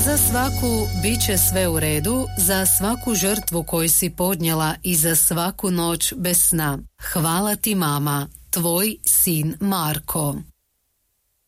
Za svaku bit će sve u redu, za svaku žrtvu koju si podnijela i za svaku noć bez sna. Hvala ti mama, tvoj sin Marko.